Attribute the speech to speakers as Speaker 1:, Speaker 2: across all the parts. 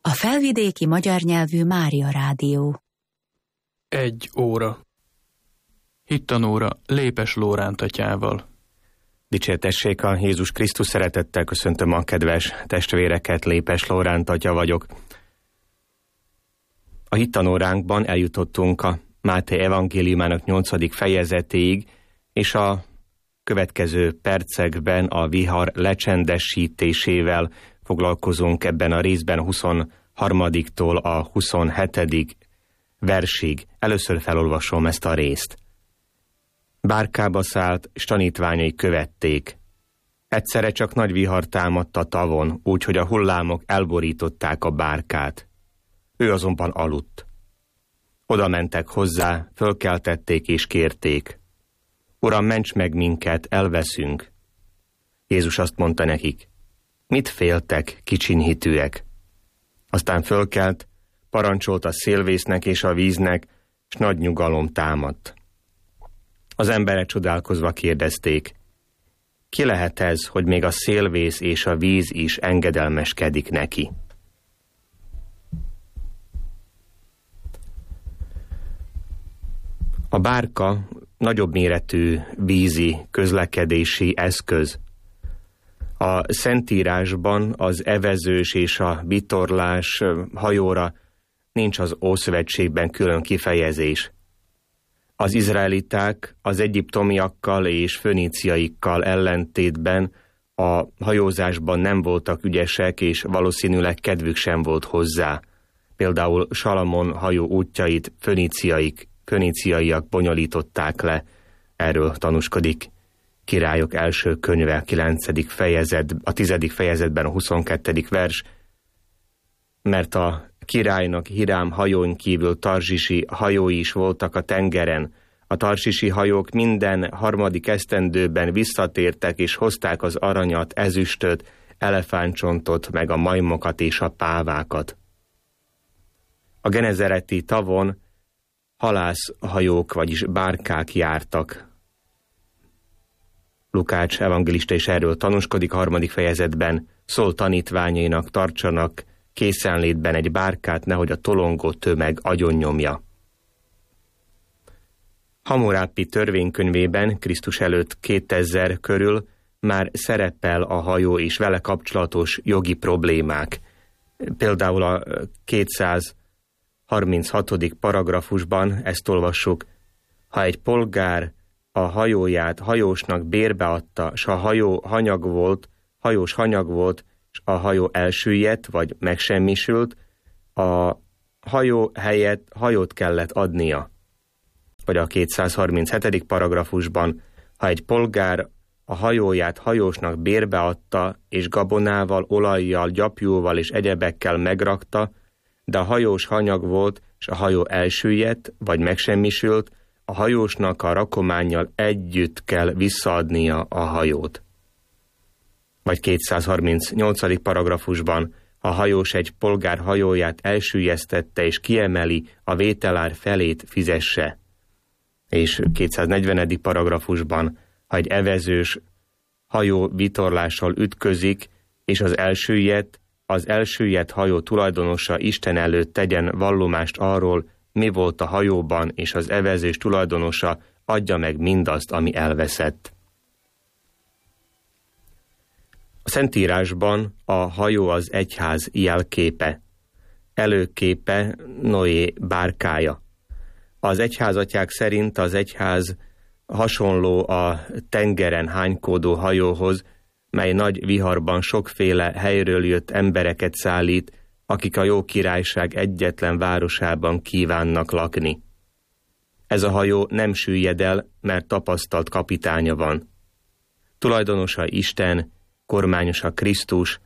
Speaker 1: A felvidéki magyar nyelvű Mária Rádió.
Speaker 2: 1 óra. Hittanóra Lépes Lóránt atyával.
Speaker 3: Dicsértessék a Jézus Krisztus, szeretettel köszöntöm a kedves testvéreket, Lépes Lóránt atya vagyok. A hittanóránkban eljutottunk a Máté evangéliumának 8. fejezetéig, és a következő percekben a vihar lecsendesítésével foglalkozunk ebben a részben 23-tól a 27. versig. Először felolvasom ezt a részt. Bárkába szállt, s tanítványai követték. Egyszerre csak nagy vihar támadt a tavon, úgyhogy a hullámok elborították a bárkát. Ő azonban aludt. Oda mentek hozzá, fölkeltették és kérték. Uram, ments meg minket, elveszünk. Jézus azt mondta nekik, mit féltek, kicsinyhitűek? Aztán fölkelt, parancsolt a szélvésznek és a víznek, s nagy nyugalom támadt. Az emberek csodálkozva kérdezték, ki lehet ez, hogy még a szélvész és a víz is engedelmeskedik neki? A bárka nagyobb méretű vízi közlekedési eszköz. A Szentírásban az evezős és a vitorlás hajóra nincs az Ószövetségben külön kifejezés. Az izraeliták az egyiptomiakkal és föníciaikkal ellentétben a hajózásban nem voltak ügyesek, és valószínűleg kedvük sem volt hozzá. Például Salamon hajó útjait föníciaiak bonyolították le, erről tanúskodik Királyok első könyve, 9. fejezet, a 10. fejezetben a 22. vers, mert a királynak Hirám hajón kívül tarzsisi hajói is voltak a tengeren. A tarzsisi hajók minden 3. esztendőben visszatértek és hozták az aranyat, ezüstöt, elefántcsontot, meg a majmokat és a pávákat. A genezareti tavon halászhajók, vagyis bárkák jártak. Lukács evangélista is erről tanúskodik a 3. fejezetben, szól tanítványainak, tartsanak készenlétben egy bárkát, nehogy a tolongó tömeg agyonnyomja. Hammurapi törvénykönyvében Krisztus előtt 2000 körül már szerepel a hajó és vele kapcsolatos jogi problémák. Például a 236. paragrafusban ezt olvassuk, ha egy polgár a hajóját hajósnak bérbe adta, s a hajós hanyag volt, és a hajó elsüllyedt, vagy megsemmisült, a hajó helyett hajót kellett adnia. Vagy a 237. paragrafusban, ha egy polgár a hajóját hajósnak bérbe adta, és gabonával, olajjal, gyapjúval és egyebekkel megrakta, de a hajós hanyag volt, és a hajó elsüllyedt, vagy megsemmisült, a hajósnak a rakománnyal együtt kell visszaadnia a hajót. Vagy 238. paragrafusban, ha a hajós egy polgár hajóját elsüllyesztette és kiemeli, a vételár felét fizesse. És 240. paragrafusban, ha egy evezős hajó vitorlással ütközik, és az elsüllyedt hajó tulajdonosa Isten előtt tegyen vallomást arról, mi volt a hajóban, és az evezés tulajdonosa adja meg mindazt, ami elveszett. A Szentírásban a hajó az egyház jelképe, előképe Noé bárkája. Az egyházatják szerint az egyház hasonló a tengeren hánykódó hajóhoz, mely nagy viharban sokféle helyről jött embereket szállít, akik a jó királyság egyetlen városában kívánnak lakni. Ez a hajó nem süllyed el, mert tapasztalt kapitánya van. Tulajdonosa Isten, kormányosa Krisztus,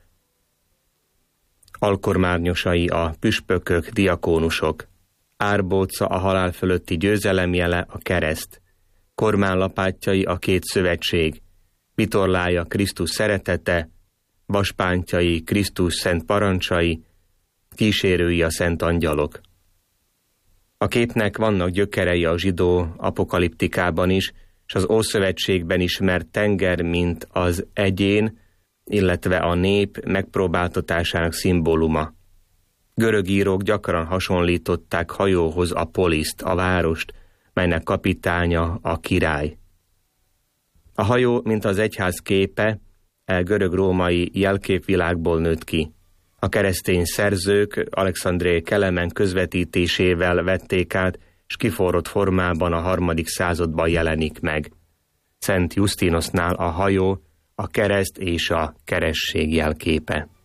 Speaker 3: alkormányosai a püspökök, diakónusok. Árbóca a halál fölötti győzelemjele a kereszt, kormánylapátjai a két szövetség, vitorlája Krisztus szeretete, vaspántjai Krisztus szent parancsai, kísérői a szent angyalok. A képnek vannak gyökerei a zsidó apokaliptikában is, és az Ószövetségben ismert tenger, mint az egyén, illetve a nép megpróbáltatásának szimbóluma. Görög írók gyakran hasonlították hajóhoz a poliszt, a várost, melynek kapitánya a király. A hajó, mint az egyház képe, görög-római jelképvilágból nőtt ki. A keresztény szerzők Alexandriai Kelemen közvetítésével vették át, s kiforrott formában a 3. században jelenik meg. Szent Jusztinosnál a hajó a kereszt és a keresztség jelképe.